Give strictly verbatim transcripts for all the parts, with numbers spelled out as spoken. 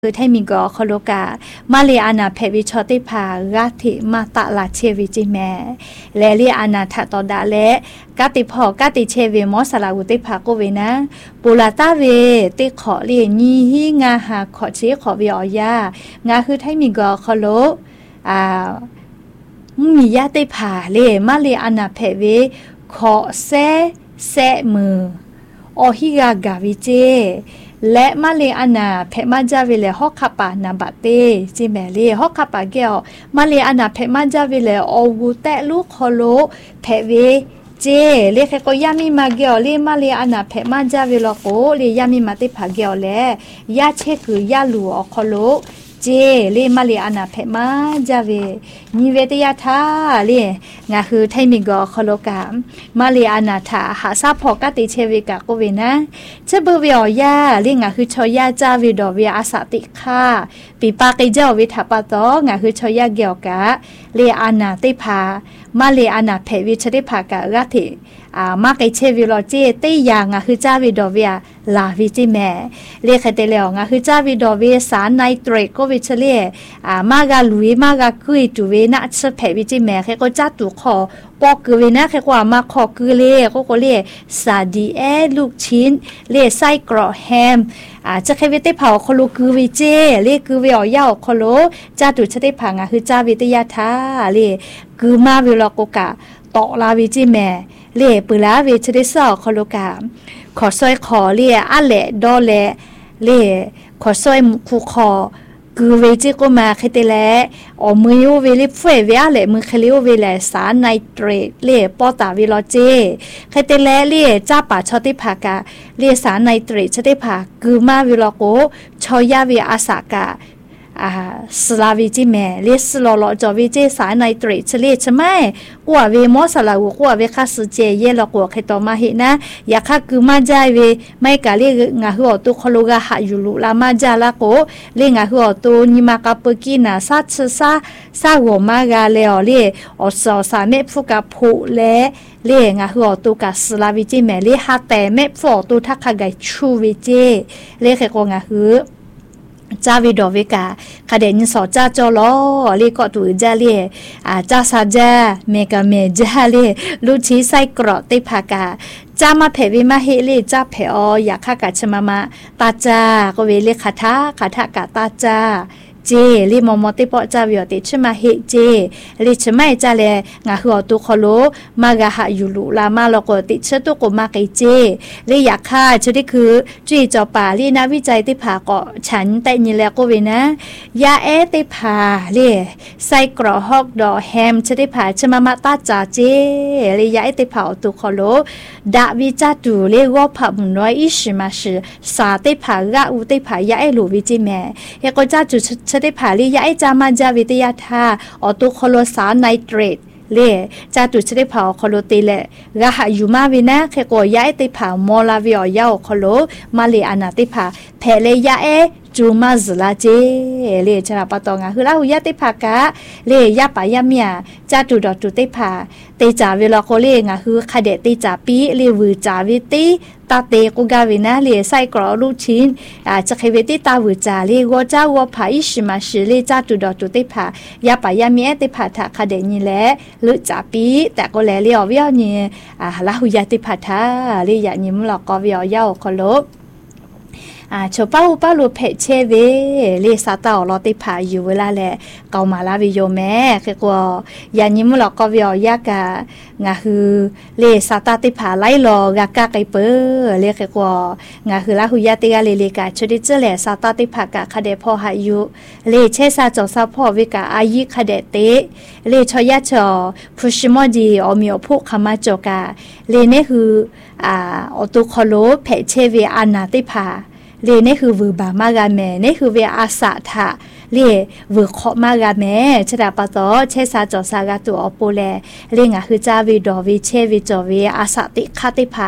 คือไทยมิงก็คโลกามาเลอานาเพวิชอติพาราธิมาตะลาเชวิจิแมและเรียอานาทะตอดาและกาติพอกาติเชวิมอสลาวุติภาโกเวนะปูลาตาเวติขอเรียญีฮีงาหาขอเชขอวิออยางาคือไทยมิงก็คโลอ่ามียาติพาเลมาเลอานาเพวิขอเซเซมือโอฮิกากาวิเจและมาเลอานาเพมาจาวิเลฮอกคาปานาบาเตจิแมเลฮอกคาปาเกลมาเลอานาเพมาจาวิเลโอวูเตลูคอโลเพเวเจเลเคโกยามิมาเกลเลมาเลอานาเพมาจาวิโลโกเลยามิมาติพาเกลและยาเชคือยาลูอคอโลเจเลมาเลอานาเพมาจาเวนิเวตยาทาเลงาคือไทมิงกอคโลกามมาเลอานาทาหาซาพอกติเชวิกาโกเวนะเชเบเวียาเลงาคือชอยาจาวิดอเวียอาสติคาปีปากิเจวิทาปะตองาคือชอยาเกียวกะเลอานาติพามาเลอานาเพวิชติภากะรัติอ่ามาไกเชวิโลเจเตยางาคือจาวิดอเวียลาวิจิแมเลคเตเลงาคือจาวิดอเวียสารไนเตรตโกวิชเลอ่ามากาลุยมากากุยตุเวนะเชเพวิจิแมเคก็จัตุขอปอกคือเวนะเคกว่ามาขอคือเลก็ก็เลซาดีเอลูกชิ้นเลไส้กรอกแฮมอ่าจะเควิเตเผาคโลคือวิเจเลคือเวียาวคโลจัตุชะเตผางาคือจาวิตยาทาเลคือมาวิโลโกกะตอลาวิจิแมเล่ปืลาเวชได้สอคอโลกาขอซอยขอเล่อะแหละดอแหละเล่ขอซอยคูคอคือเวจิก็มาเคเตแลออมือเวลิเฟเวอะแหละมือเคลิโอเวแลสารไนเตรตเล่ปอตาวิโลเจเคเตแลเล่จ้าป่าชอติภากาเล่สารไนเตรตชอติภาคือมาวิโลโกชอยาเวอาสากาอ่าสลาวิจิแมเลสลอลอจอวิเจสายไนเตรตเฉลี่ยใช่ไหมกัวเวมอสลาวกัวเวคาสเจเยลกัวเคตอมาเฮนะอยากคักคือมาจายเวไม่กะเลงาหัวตุคโลกาหายุลุลามาจาละโกเลงาหัวตุนิมากาปกินาซาชซาซาหัวมากาเลอเลอสอสาเมฟุกาโพเลเลงาหัวตุกาสลาวิจิแมเลฮาแต่เมฟอตุทักขะไกชูวิเจเลเคโกงาหือจาวิดอเวกาคาเดนิสอจาจอลอเลก็ตุจาเลอาจาซาจาเมกาเมจาเลลูชีไซกรอติภากาจามาเพวิมาเฮเลจาเพออยากขากาชมามาตาจากเวเลคาทาคาทากาตาจาเจลีมอมอติปอจาวิอติชมาเฮเจลิชไม่จาเลงาหัวตุคโลมากาหายุลุลามาลกติชตุกมาไกเจลีอยากฆ่าชุดิคือจุยจอป่าลีนักวิจัยติผาเกาะฉันแต่นี่แล้วก็เวนะยาเอติผาเลไส้กรอฮอกดอแฮมชดิผาชมามาตาจาเจลียาเอติผาตุคโลดาวิจาตุเลวอผับน้อยอิชมาชือสาติผากะอุติผายาเอลูวิจิแมเฮก็จาจุชได้ผาลิยาไอจามาจาวิทยาธาออตุคโลสารไนเตรตเล่จาตุชได้ผาคโลเตเลกะหายูมาวินะเคโกยาไอติผามอลาวิอยาคโลมาเลอานาติผาเพเลยาเอจูมาซลาเจเลชราปะตองาคือลาหุยาติภากะเลยาปายาเมียจาตุดอตุติภาเตจาเวลาโคเลงาคือคาเดติจาปีเลวืจาวิติตาเตกุกาวินะเลไซกรอลูชินอ่าจะเคเวติตาวืจาเลวจาวผาอิชิมาชิเลจาตุดอตุติภายาปายาเมียติภาทะคาเดนี่แลลุจาปีแต่ก็แลเลอวิอนี่อ่าลาหุยาติภาทาเลยยานิมลอกอวิอยาโคโลอ่าชป้าอุป้าลูเพเชเวเลซาตาอลอติผาอยู่เวลาแลเกามาลาวิโยแม่คือกว่ายานิมลอกก็วิอยากางาคือเลซาตาติผาไล่ลอกากาไกเปอเลคือกว่างาคือลาหุยาติกาเลเลกาชดิเจแลซาตาติผากะคเดพอหายุเลเชซาจอซาพ่อวิกาอายิคเดเตเลชอยาชอพุชิมอดีอมิโอพุคามาจกาเลเนคืออ่าอตุคโลเพเชเวอานาติผาเลนี่คือวืบามากาแม่นี่คือเวอาสาทะเลวืขอมากาแม่ชดาปะตอเชซาจอซากาตัวอโปแลเลงะคือจาวิดอวิเชวิจอวิอาสาติคาติภาจ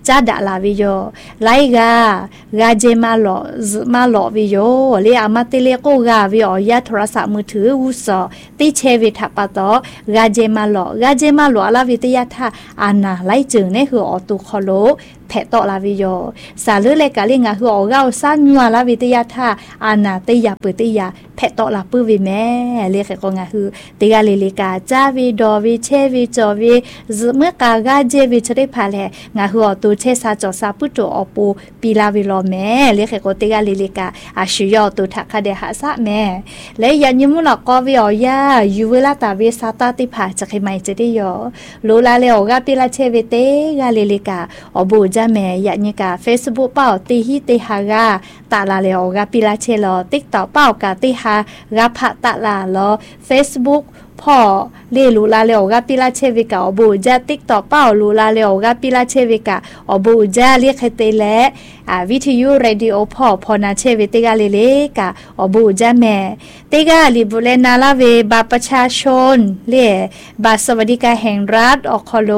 จ้าด่าลาวิโยไลกากาเจมาหล่อมาหล่อวิโยเรียมาติเลโกกาวิโอยาโทรศัพท์มือถืออุสอติเชวิทัปปะตอกาเจมาหล่อกาเจมาหล่อลาวิตยาทาอานาไลจึงเนี่ยคืออตุคอโลแพะตอลาวิโยสาลือเลกาลิงาคืออเกาซันยัวลาวิตยาทาอานาติยาปุติยาแพะตอลาปื้อวิแม่เรียกกงาคือติกาลิลิกาจาวิดอวิเชวิจอวิเมื่อกากาเจวิชได้พาแลงาคืออตูเชซาจอซาปุโตอปูปีลาวิโลแม่เรียกกติกาลิลิกาอาชิยอตูทักคาเดหาซะแม่และยันยิมุนอกอวิออยายูเวลาตาวิซาตาติพาจะใครไม่จะได้ยอลูลาเลโอกาปิลาเชวิเตกาลิลิกาอบูจาแม่ยันยิกา Facebook เป้าตีฮิติฮากาตาลาเลโอกาปิลาเชลอ TikTok เป้ากาติฮากาพะตาลาลอ Facebookพ่อเรียลูลาเลโอกาปิลาเชวิกาอบูจาติ๊กต่อเป้าลูลาเลโอกาปิลาเชวิกาอบูจาเรียกให้เตและอ่าวิทยุเรดิโอพ่อพอนาเชวิติกาเลเลกาอบูจาแม่ติกาลิบุเลนาลาเวบาประชาชนเรียบาสวัสดิการแห่งรัฐอคโล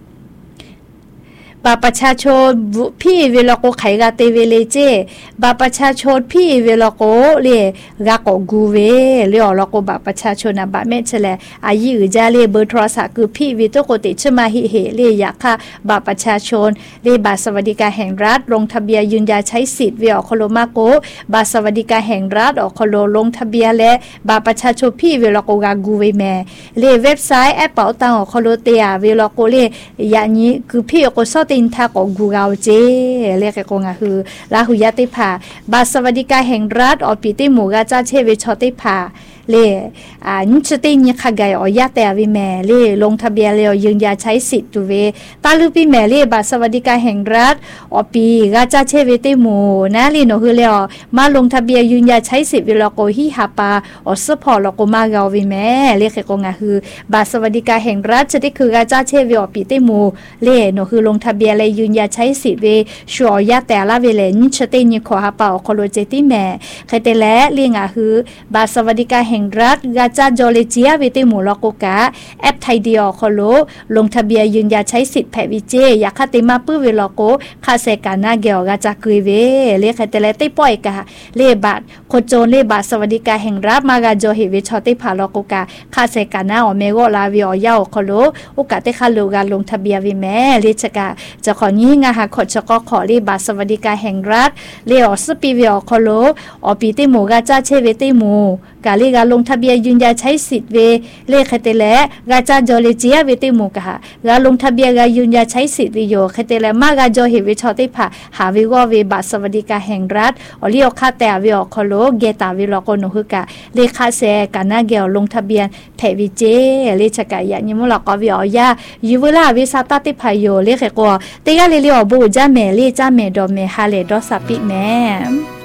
บาประชาชนพี่เวลาโกไขกาเตเวเลเจบาประชาชนพี่เวลาโกเรียกาโกกูเวเรียลโกบาประชาชนนะบาเมชแลอายุจาเรียเบอร์โทรศัพท์คือพี่วิโตโกติชมาฮิเฮเรียอยากค่ะบาประชาชนเรียบาสวัสดิการแห่งรัฐลงทะเบียนยืนยันใช้สิทธิ์เวอคโลมาโกบาสวัสดิการแห่งรัฐอคโลลงทะเบียนและบาประชาชนพี่เวลาโกกากูเวแม่เรียเว็บไซต์แอปเป๋าตังอคโลเตียเวลาโกเรียอย่างนี้คือพี่โกซอตินทาของกูเกาเจเรียกกงาคือลาหุยติภาบาสวัสดิการแห่งรัฐอปิติหมู่กาจ้าเชเวชติภาเลอ่านิชติญขกายอยาแต่วิแม่เลลงทะเบียนเลยืนยันใช้สิทธิ์ตุเวตาลุปีแม่เลบาสวัสดิการแห่งรัฐอปีกาจ้าเชเวติหมู่นะลีโนคือเลมาลงทะเบียนยืนยันใช้สิทธิ์เวลาโกฮิฮาปาอสพอลโกมาเกาวิแม่เรียกกงาคือบาสวัสดิการแห่งรัฐจะได้คือกาจ้าเชเวอปีติหมู่เลโนคือลงทะเบียนเลยยืนยันใช้สิทธิ์เวชัวยาแต่ละเวเลนิชติญขอฮาปาอคโลเจติแม่ใครแต่และเรียงาคือบาสวัสดิการแห่งรัฐกาจาโจเลเจียวิติหมู่ลโกกาแอปไทยเดียคโลลงทะเบียนยืนยันใช้สิทธิ์แพวิเจอยากคาติมาปื้อเวลโกคาเซกานาเกียวกาจากุยเวเลขแต่ละติป่อยกาเลบาทโคโจนเลบาทสวัสดิการแห่งรัฐมากาโจเฮวิชอติพาลโกกาคาเซกานาอเมโกลาวิออยาคโลโอกาเตคาลูกาลงทะเบียนวิแม่เลชกาจะขอนี้งาหาขอชกขอเลบาทสวัสดิการแห่งรัฐเลอสปีวิอคโลอปีติหมู่กาจาเชเวติหมู่กาลีกาลงทะเบียนยืนยันใช้สิทธิ์เวเลขเตเลกาจาโจเลเจียเวติหมู่กะกาลงทะเบียนกายืนยันใช้สิทธิ์วิโยคเตเลมากาโจเฮวิชอติภาหาวิวเวบาสวัสดิการแห่งรัฐอลิโอคาแต่วิอคโลเกตาวิโลโกโนฮุกะเลขาเซกานาเกลลงทะเบียนแพวิเจเลชกายะนิมุลกอวิอยายูเวลาวิสาตติภายโยเลขกัวเตกาเลเลอบูจาเมเลจาเมโดเมฮาเลดอสปิแม